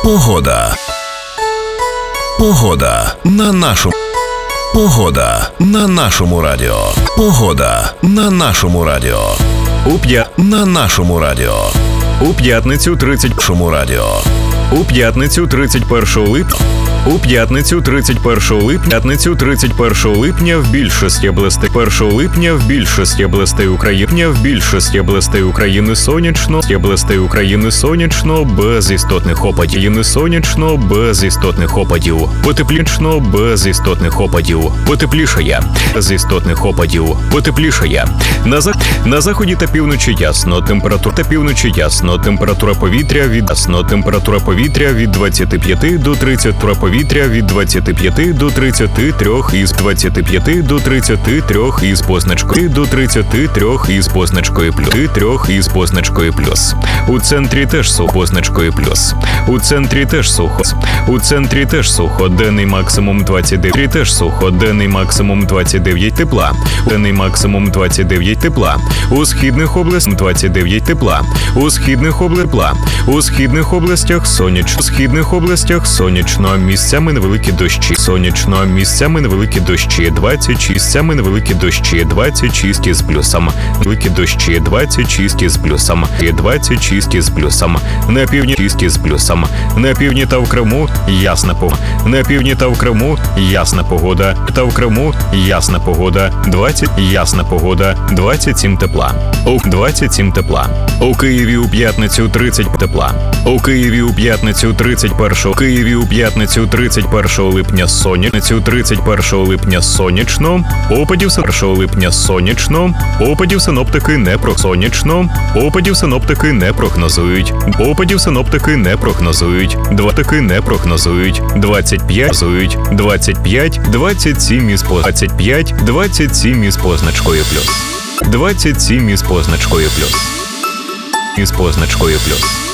Погода. Погода на нашому. Погода на нашому радіо. Погода на нашому радіо. На нашому радіо. У п'ятницю 30 радіо. У п'ятницю 31 липня. У п'ятницю 31 липня. П'ятницю 31 липня в більшості областей. 1 липня в більшості областей України. В більшості областей України сонячно. Областей України сонячно без істотних опадів. Не сонячно без істотних опадів. Потеплічно без істотних опадів. Потеплішає без істотних опадів. Потеплішає. На заході та півночі ясно. Температура та півночі ясно. Температура повітря від 25 до 30. Повітря від 25 до 33 із 25 до 33 із позначкою до 33 із позначкою плюс. 3 із позначкою плюс. У центрі теж сухо позначкою плюс. У центрі теж сухо. У центрі теж сухо. Денний максимум 29. Теж сухо. Денний максимум 29 тепла. Денний максимум 29 тепла. У східних областях 29 тепла. У східних областях. У східних областях сонячно. У східних областях сонячно. Місцями невеликі дощі. Сонячно. Місцями невеликі дощі. 26. Місцями невеликі дощі. 26 із плюсом. Великі дощі. 26 із плюсом. 26 із плюсом. На півдні 6 із плюсом. На півдні та в Криму ясна погода. На півдні та в Криму ясна погода. Та в Криму ясна погода. 20 ясна погода. 27 тепла. У 27 тепла. У Києві у п'ятницю 30 тепла. У Києві у п'ятницю 31. Києві у п'ятницю 31 липня сонячно. 31 липня сонячно. Опадів 1 липня сонячно. Опадів синоптики не сонячно. Опадів синоптики не прогнозують. Опадів синоптики не прогнозують. Дватики не прогнозують. 25 25, 27 із 25, 27 із позначкою плюс. 27 із позначкою плюс. Із позначкою плюс.